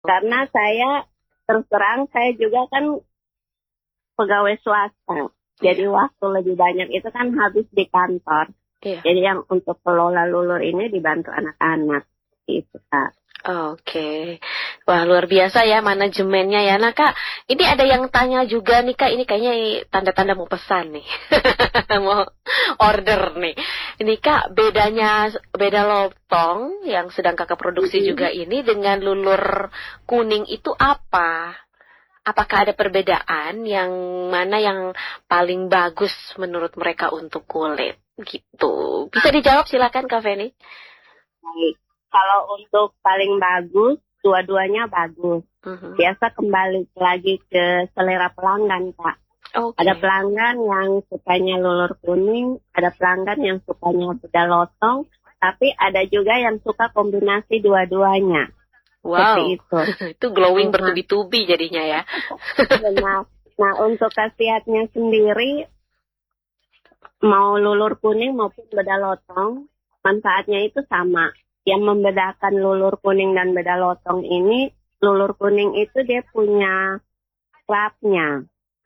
Karena saya terus terang saya juga kan pegawai swasta. Jadi waktu lebih banyak itu kan habis di kantor. Iya. Jadi yang untuk kelola lulur ini dibantu anak-anak. Gitu, Kak. Oke. Wah, luar biasa ya manajemennya ya. Nah, Kak, ini ada yang tanya juga nih, Kak. Ini kayaknya tanda-tanda mau pesan nih. Mau order nih. Ini, Kak, beda lontong yang sedang Kakak produksi juga ini dengan lulur kuning itu apa? Apakah ada perbedaan yang mana yang paling bagus menurut mereka untuk kulit? Gitu. Bisa dijawab silakan, Kak Feni. Baik. Kalau untuk paling bagus, dua-duanya bagus. Biasa kembali lagi ke selera pelanggan, Kak. Okay. Ada pelanggan yang sukanya lulur kuning, ada pelanggan yang sukanya beda lotong, tapi ada juga yang suka kombinasi dua-duanya. Wow, seperti itu. Itu glowing bertubi-tubi jadinya ya. Nah, untuk khasiatnya sendiri, mau lulur kuning maupun beda lotong, manfaatnya itu sama. Yang membedakan lulur kuning dan beda lotong ini, lulur kuning itu dia punya klapnya.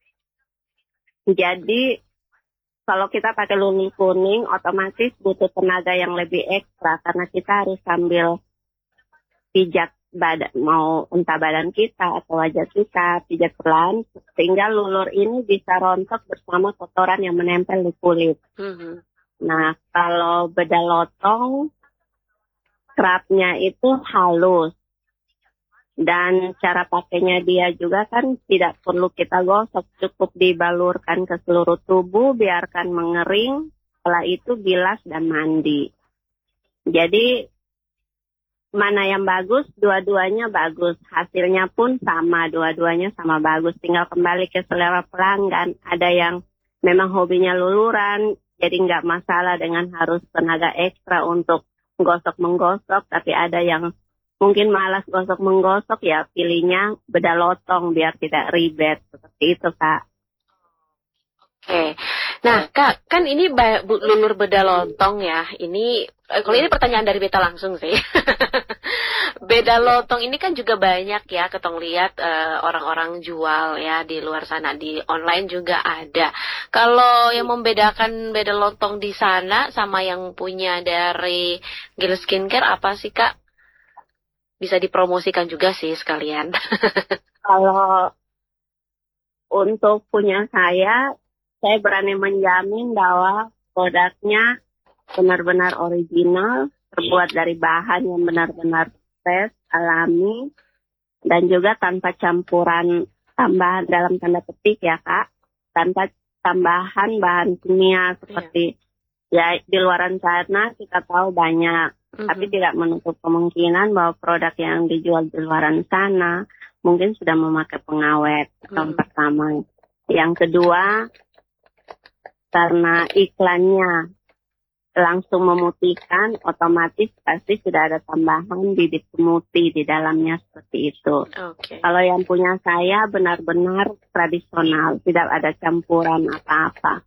Jadi, kalau kita pakai lulur kuning, otomatis butuh tenaga yang lebih ekstra, karena kita harus sambil pijat badan, mau entah badan kita atau wajah kita, pijat pelan, sehingga lulur ini bisa rontok bersama kotoran yang menempel di kulit. Nah, kalau beda lotong, scrubnya itu halus. Dan cara pakainya dia juga kan tidak perlu kita gosok, cukup dibalurkan ke seluruh tubuh, biarkan mengering, setelah itu bilas dan mandi. Jadi, mana yang bagus, dua-duanya bagus. Hasilnya pun sama, dua-duanya sama bagus. Tinggal kembali ke selera pelanggan. Ada yang memang hobinya luluran, jadi nggak masalah dengan harus tenaga ekstra untuk gosok-menggosok. Tapi ada yang mungkin malas gosok-menggosok, ya pilihnya beda lotong biar tidak ribet. Seperti itu, Kak. Oke. Nah, Kak, kan ini lulur beda lontong ya. Ini, kalau ini pertanyaan dari Beta langsung sih. Beda lontong ini kan juga banyak ya, ketong lihat orang-orang jual ya di luar sana, di online juga ada. Kalau yang membedakan beda lontong di sana sama yang punya dari Gil Skincare apa sih, Kak? Bisa dipromosikan juga sih sekalian. Kalau untuk punya saya berani menjamin bahwa produknya benar-benar original, terbuat dari bahan yang benar-benar fresh, alami, dan juga tanpa campuran tambahan dalam tanda petik ya, Kak. Tanpa tambahan bahan kimia seperti ya di luaran sana kita tahu banyak. Tapi tidak menutup kemungkinan bahwa produk yang dijual di luaran sana mungkin sudah memakai pengawet. Yang pertama. Yang kedua, karena iklannya langsung memutihkan, otomatis pasti sudah ada tambahan bibit pemutih di dalamnya seperti itu. Okay. Kalau yang punya saya benar-benar tradisional, tidak ada campuran apa-apa.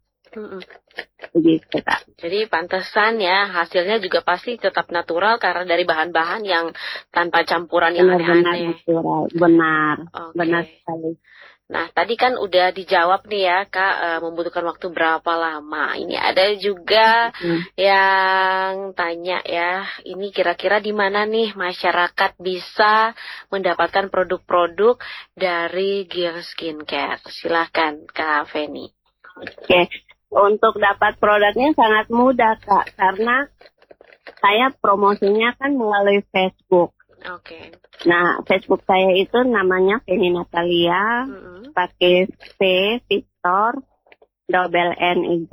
Begitu, Kak. Jadi pantesan ya, hasilnya juga pasti tetap natural karena dari bahan-bahan yang tanpa campuran yang aneh-aneh. Natural, benar. Okay. Benar sekali. Nah, tadi kan udah dijawab nih ya, Kak, membutuhkan waktu berapa lama. Ini ada juga yang tanya ya, ini kira-kira di mana nih masyarakat bisa mendapatkan produk-produk dari Gil Skincare? Silahkan, Kak Feni. Oke. Untuk dapat produknya sangat mudah, Kak, karena saya promosinya kan melalui Facebook. Oke. Nah, Facebook saya itu namanya Feni Natalia, pakai V, Victor, double N, Y.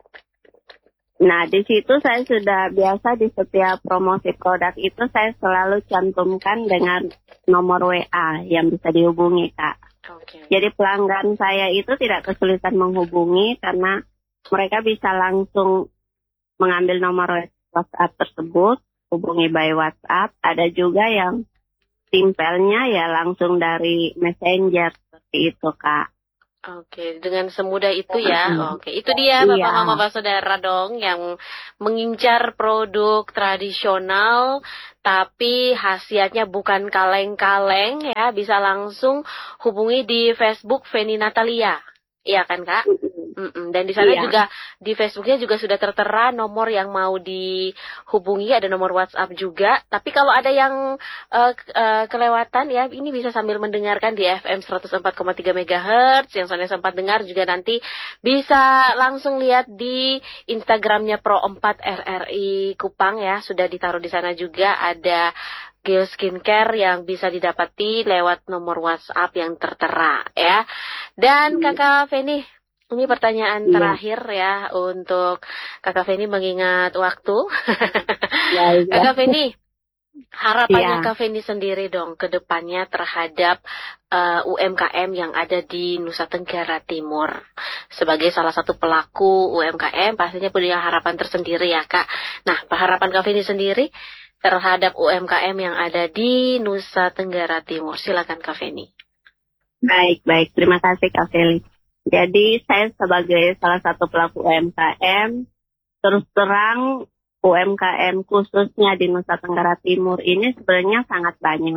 Nah, di situ saya sudah biasa di setiap promosi produk itu saya selalu cantumkan dengan nomor WA yang bisa dihubungi, Kak. Okay. Jadi pelanggan saya itu tidak kesulitan menghubungi karena mereka bisa langsung mengambil nomor WhatsApp tersebut, hubungi by WhatsApp. Ada juga yang simpelnya ya langsung dari Messenger seperti itu, Kak. Oke, dengan semudah itu ya. Oke, itu dia Bapak Iya. Mama Saudara dong yang mengincar produk tradisional tapi khasiatnya bukan kaleng-kaleng ya. Bisa langsung hubungi di Facebook Feni Natalia. Iya kan, Kak? Dan di sana Iya. juga di Facebooknya juga sudah tertera nomor yang mau dihubungi, ada nomor WhatsApp juga. Tapi kalau ada yang kelewatan ya, ini bisa sambil mendengarkan di FM 104,3 MHz. Yang saya sempat dengar juga nanti bisa langsung lihat di Instagramnya Pro4 RRI Kupang ya, sudah ditaruh di sana juga ada Gel Skincare yang bisa didapati lewat nomor WhatsApp yang tertera ya. Dan Kakak Feni, ini pertanyaan terakhir ya untuk Kakak Feni mengingat waktu. Kakak Feni, harapannya Kak Feni sendiri dong ke depannya terhadap UMKM yang ada di Nusa Tenggara Timur. Sebagai salah satu pelaku UMKM pastinya punya harapan tersendiri ya Kak. Nah, harapan Kak Feni sendiri terhadap UMKM yang ada di Nusa Tenggara Timur. Silakan Kak Feni. Baik. Terima kasih Kak Feli. Jadi saya sebagai salah satu pelaku UMKM, terus terang UMKM khususnya di Nusa Tenggara Timur ini sebenarnya sangat banyak.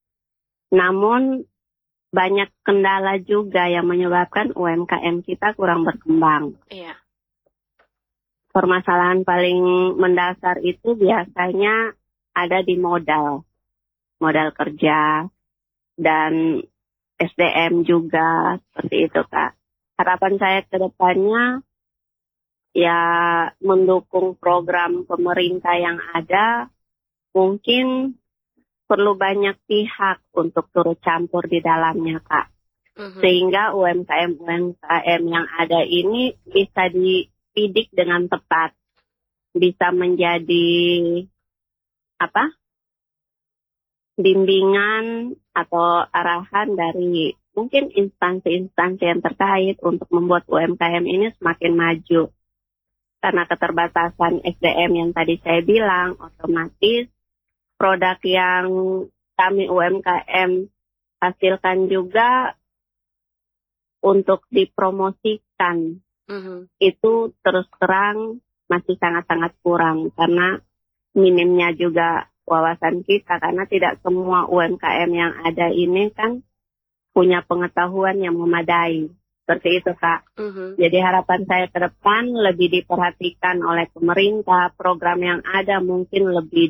Namun banyak kendala juga yang menyebabkan UMKM kita kurang berkembang. Iya. Permasalahan paling mendasar itu biasanya ada di modal kerja, dan SDM juga, seperti itu Kak. Harapan saya ke depannya ya mendukung program pemerintah yang ada, mungkin perlu banyak pihak untuk turut campur di dalamnya Kak. Sehingga UMKM yang ada ini bisa dididik dengan tepat, bisa menjadi bimbingan atau arahan dari mungkin instansi-instansi yang terkait untuk membuat UMKM ini semakin maju. Karena keterbatasan SDM yang tadi saya bilang, otomatis produk yang kami UMKM hasilkan juga untuk dipromosikan itu terus terang masih sangat-sangat kurang karena minimnya juga wawasan kita, karena tidak semua UMKM yang ada ini kan punya pengetahuan yang memadai. Seperti itu Kak. Jadi harapan saya ke depan lebih diperhatikan oleh pemerintah, program yang ada mungkin lebih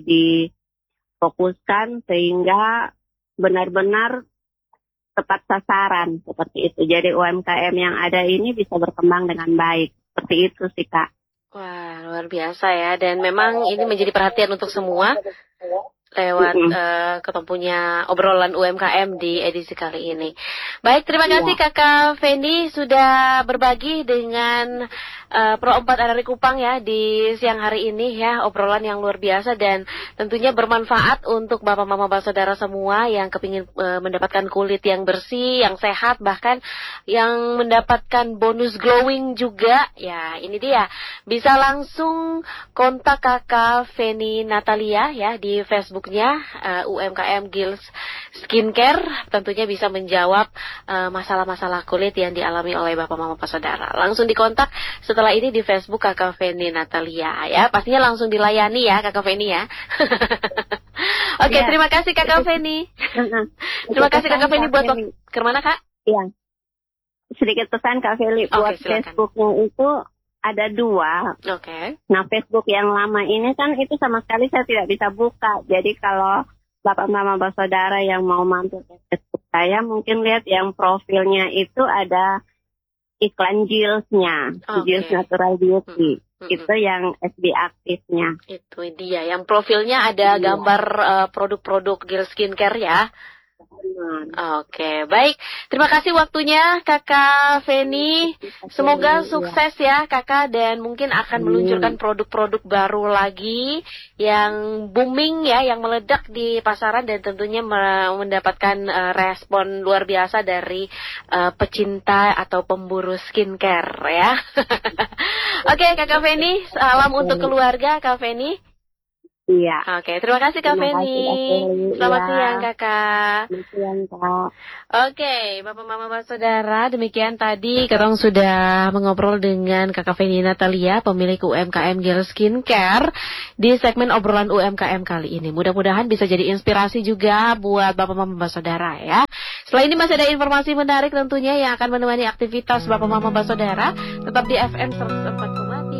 difokuskan sehingga benar-benar tepat sasaran seperti itu. Jadi UMKM yang ada ini bisa berkembang dengan baik. Seperti itu sih Kak. Wah, luar biasa ya. Dan memang ini menjadi perhatian untuk semua lewat ketempunya obrolan UMKM di edisi kali ini. Baik, terima kasih Kakak Feni sudah berbagi dengan Pro4 RRI Kupang ya di siang hari ini ya, obrolan yang luar biasa dan tentunya bermanfaat untuk bapak mama saudara semua yang kepingin mendapatkan kulit yang bersih, yang sehat, bahkan yang mendapatkan bonus glowing juga. Ya, ini dia. Bisa langsung kontak Kakak Feni Natalia ya di Facebooknya UMKM Gils Skincare, tentunya bisa menjawab masalah-masalah kulit yang dialami oleh bapak mama saudara. Langsung dikontak setelah ini di Facebook Kakak Feni Natalia ya. Pastinya langsung dilayani ya Kakak Feni ya. Oke, terima kasih Kakak Feni. Terima kasih Kakak Feni buat kemana Kak? Iya. Sedikit pesan Kak Feli buat Facebooknya itu ada 2. Oke. Nah, Facebook yang lama ini kan itu sama sekali saya tidak bisa buka. Jadi kalau bapak mama saudara yang mau mampir ke Facebook saya mungkin lihat yang profilnya itu ada iklan Gills-nya, Gills Natural Beauty. Itu yang FB aktifnya. Itu dia, yang profilnya ada gambar produk-produk Gills Skincare ya. Oke, baik. Terima kasih waktunya Kakak Feni. Semoga sukses ya Kakak dan mungkin akan meluncurkan produk-produk baru lagi yang booming ya, yang meledak di pasaran dan tentunya mendapatkan respon luar biasa dari pecinta atau pemburu skincare ya. Oke, Kakak Feni, salam untuk keluarga Kak Feni. Iya. Oke, terima kasih Kak Terima Feni. kasih, Kak Feli. Selamat Iya. siang Kakak. Selamat siang, Kak. Oke, Bapak Mama Bapak Saudara, demikian tadi kita sudah mengobrol dengan Kakak Feni Natalia, pemilik UMKM Gel Skincare di segmen obrolan UMKM kali ini. Mudah-mudahan bisa jadi inspirasi juga buat Bapak Mama Bapak Saudara ya. Selain ini masih ada informasi menarik tentunya yang akan menemani aktivitas Bapak Mama Bapak Saudara, tetap di FM 104,8.